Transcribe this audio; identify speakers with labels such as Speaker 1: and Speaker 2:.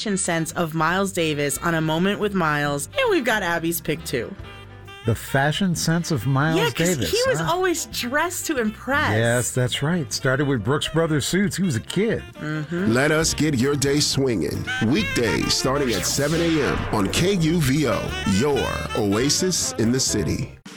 Speaker 1: fashion sense of Miles Davis on A Moment with Miles, and we've got Abby's pick too.
Speaker 2: The fashion sense of Miles Davis.
Speaker 1: Yeah, because he was always dressed to impress.
Speaker 2: Yes, that's right. Started with Brooks Brothers suits. He was a kid.
Speaker 1: Mm-hmm.
Speaker 3: Let us get your day swinging. Weekdays starting at 7 a.m. on KUVO, your oasis in the city.